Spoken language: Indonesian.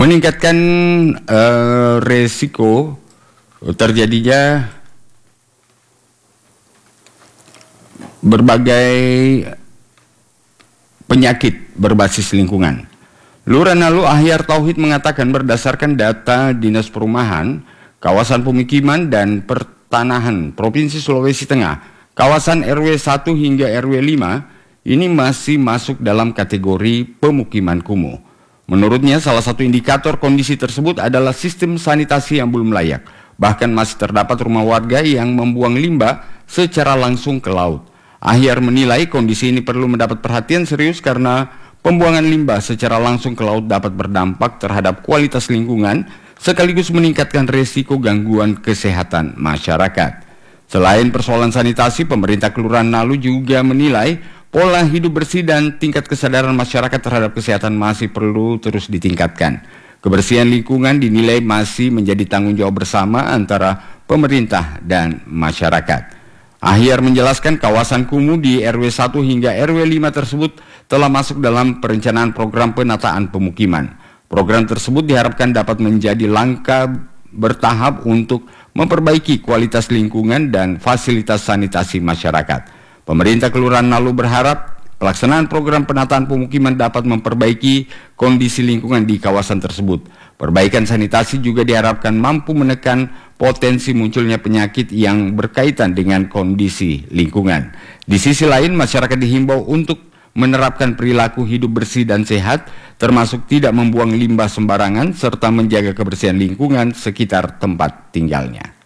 meningkatkan resiko terjadinya berbagai penyakit berbasis lingkungan. Lurah Nalu Ahyar Tauhid mengatakan berdasarkan data Dinas Perumahan, Kawasan Pemukiman dan Pertanahan Provinsi Sulawesi Tengah, kawasan RW 1 hingga RW 5 ini masih masuk dalam kategori pemukiman kumuh. Menurutnya salah satu indikator kondisi tersebut adalah sistem sanitasi yang belum layak. Bahkan masih terdapat rumah warga yang membuang limbah secara langsung ke laut. Ahyar menilai kondisi ini perlu mendapat perhatian serius karena pembuangan limbah secara langsung ke laut dapat berdampak terhadap kualitas lingkungan sekaligus meningkatkan risiko gangguan kesehatan masyarakat. Selain persoalan sanitasi, pemerintah Kelurahan Nalu juga menilai pola hidup bersih dan tingkat kesadaran masyarakat terhadap kesehatan masih perlu terus ditingkatkan. Kebersihan lingkungan dinilai masih menjadi tanggung jawab bersama antara pemerintah dan masyarakat. Ahyar menjelaskan kawasan kumuh di RW 1 hingga RW 5 tersebut telah masuk dalam perencanaan program penataan pemukiman. Program tersebut diharapkan dapat menjadi langkah bertahap untuk memperbaiki kualitas lingkungan dan fasilitas sanitasi masyarakat. Pemerintah Kelurahan Nalu berharap pelaksanaan program penataan pemukiman dapat memperbaiki kondisi lingkungan di kawasan tersebut. Perbaikan sanitasi juga diharapkan mampu menekan potensi munculnya penyakit yang berkaitan dengan kondisi lingkungan. Di sisi lain, masyarakat dihimbau untuk menerapkan perilaku hidup bersih dan sehat, termasuk tidak membuang limbah sembarangan serta menjaga kebersihan lingkungan sekitar tempat tinggalnya.